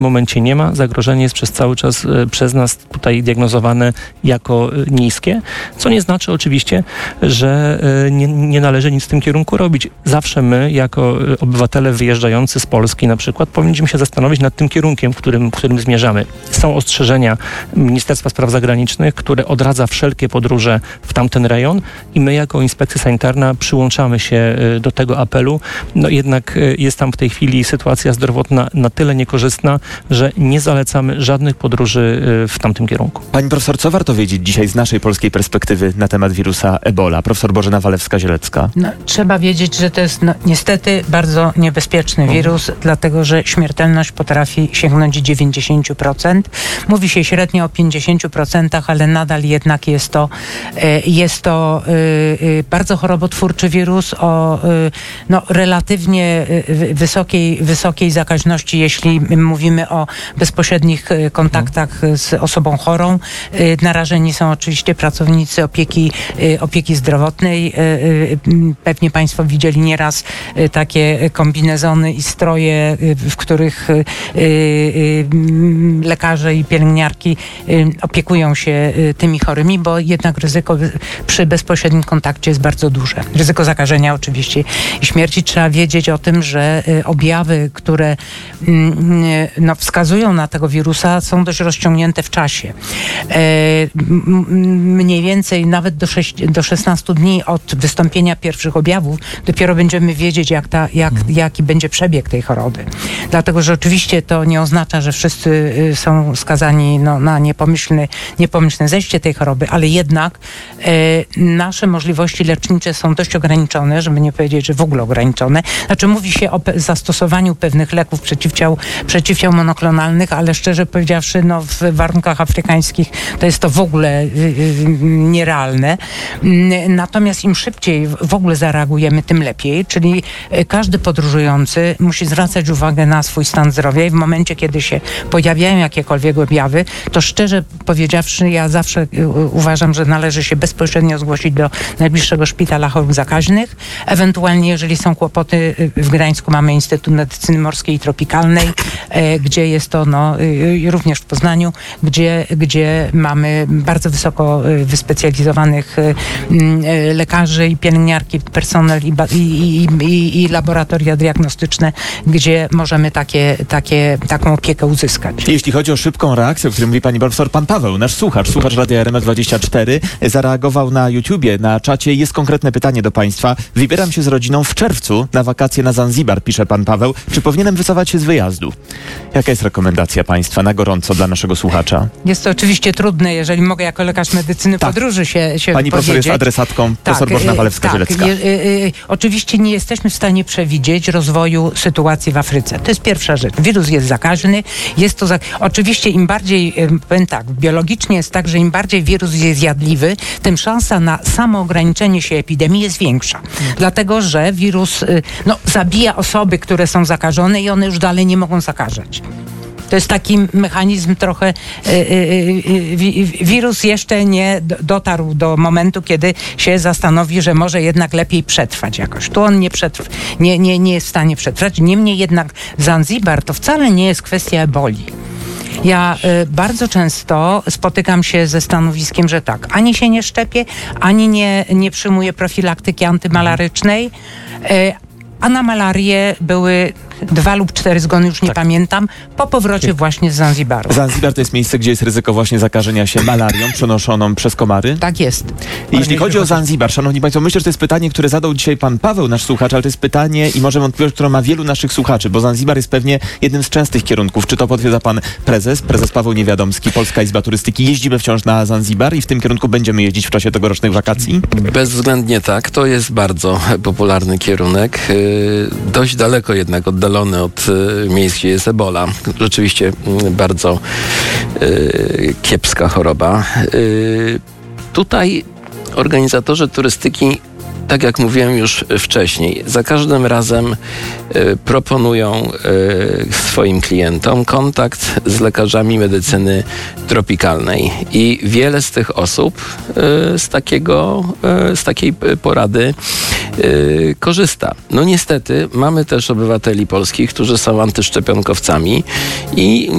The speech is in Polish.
momencie nie ma. Zagrożenie jest przez cały czas przez nas tutaj diagnozowane jako niskie, co nie znaczy oczywiście, że nie należy nic w tym kierunku robić. Zawsze my, jako obywatele wyjeżdżający z Polski na przykład, powinniśmy się zastanowić nad tym kierunkiem, w którym zmierzamy. Są ostrzeżenia Ministerstwa Spraw Zagranicznych, które odradza wszelkie podróże w tamten rejon i my jako Inspekcja Sanitarna przyłączamy się do tego apelu. No jednak jest tam w tej chwili sytuacja zdrowotna na tyle niekorzystna, że nie zalecamy żadnych podróży w tamtym kierunku. Pani profesor, co warto wiedzieć dzisiaj z naszej polskiej perspektywy na temat wirusa Ebola? Profesor Bożena Walewska-Zielecka. Trzeba wiedzieć, że to jest niestety bardzo niebezpieczny wirus, dlatego że śmiertelność potrafi sięgnąć 90%. Mówi się średnio o 50%, ale nadal jednak jest to bardzo chorobotwórczy wirus o relatywnie wysokiej zakaźności, jeśli mówimy o bezpośrednich kontaktach z osobą chorą. Narażeni są oczywiście pracownicy opieki zdrowotnej. Pewnie Państwo widzieli nieraz takie kombinezony i stroje, w których lekarze i pielęgniarki opiekują się tymi chorymi, bo jednak ryzyko przy bezpośrednim kontakcie jest bardzo duże. Ryzyko zakażenia oczywiście i śmierci. Trzeba wiedzieć o tym, że objawy, które wskazują na tego wirusa, są dość rozciągnięte w czasie. Mniej więcej nawet do 16 dni od wystąpienia pierwszych objawów dopiero będziemy wiedzieć, jaki będzie przebieg tej choroby. Dlatego, że oczywiście to nie oznacza, że wszyscy są skazani na niepomyślne zejście tej choroby, ale jednak nasze możliwości lecznicze są dość ograniczone, żeby nie powiedzieć, że w ogóle ograniczone. Znaczy mówi się o zastosowaniu pewnych leków przeciwciał monoklonalnych, ale szczerze powiedziawszy, w warunkach afrykańskich to jest to w ogóle nierealne. Natomiast im szybciej w ogóle zareagujemy, tym lepiej, czyli każdy podróżujący musi zwracać uwagę na swój stan zdrowia i w momencie, kiedy się pojawiają jakiekolwiek objawy, to szczerze powiedziawszy, ja zawsze uważam, że należy się bezpośrednio zgłosić do najbliższego szpitala chorób zakaźnych. Ewentualnie, jeżeli są kłopoty, w Gdańsku mamy Instytut Medycyny Morskiej i Tropikalnej, gdzie jest to, również w Poznaniu, gdzie mamy bardzo wysoko wyspecjalizowanych lekarzy i pielęgniarki, personel i laboratoria diagnostyczne, gdzie możemy taką opiekę uzyskać. Jeśli chodzi o szybką reakcję, o której mówi pani profesor, pan Paweł, nasz słuchacz Radia RMF24, zareagował na YouTubie, na czacie. Jest konkretne pytanie do państwa. Wybieram się z rodziną w czerwcu na wakacje na Zanzibar, pisze pan Paweł. Czy powinienem wycofać się z wyjazdu? Jaka jest rekomendacja państwa na gorąco dla naszego słuchacza? Jest to oczywiście trudne, jeżeli mogę jako lekarz medycyny podróży się pani profesor jest adresatką, profesor Bożena Walewska-Zielecka. Oczywiście nie jesteśmy w stanie przewidzieć rozwoju sytuacji w Afryce. To jest pierwsza rzecz. Wirus jest zakaźny. Oczywiście im bardziej, powiem tak, biologicznie jest tak, że im bardziej wirus jest zjadliwy, tym szansa na samoograniczenie się epidemii jest większa. Dlatego, że wirus zabija osoby, które są zakażone i one już dalej nie mogą zakażać. To jest taki mechanizm trochę, wirus jeszcze nie dotarł do momentu, kiedy się zastanowi, że może jednak lepiej przetrwać jakoś. Tu on nie jest w stanie przetrwać. Niemniej jednak Zanzibar to wcale nie jest kwestia eboli. Ja bardzo często spotykam się ze stanowiskiem, że tak, ani się nie szczepię, ani nie przyjmuję profilaktyki antymalarycznej, a na malarię były 2 lub 4 zgony, już nie pamiętam, po powrocie właśnie z Zanzibaru. Zanzibar to jest miejsce, gdzie jest ryzyko właśnie zakażenia się malarią przenoszoną przez komary? Tak jest. Jeśli chodzi o Zanzibar, szanowni państwo, myślę, że to jest pytanie, które zadał dzisiaj pan Paweł, nasz słuchacz, ale to jest pytanie i może wątpliwość, którą ma wielu naszych słuchaczy, bo Zanzibar jest pewnie jednym z częstych kierunków. Czy to potwierdza pan prezes Paweł Niewiadomski, Polska Izba Turystyki? Jeździmy wciąż na Zanzibar i w tym kierunku będziemy jeździć w czasie tegorocznych wakacji? Bezwzględnie tak. To jest bardzo popularny kierunek. Dość daleko jednak oddalony od miejsc, gdzie jest Ebola. Rzeczywiście bardzo kiepska choroba. Tutaj organizatorzy turystyki, tak jak mówiłem już wcześniej, za każdym razem proponują swoim klientom kontakt z lekarzami medycyny tropikalnej i wiele z tych osób z takiej porady korzysta. No niestety mamy też obywateli polskich, którzy są antyszczepionkowcami i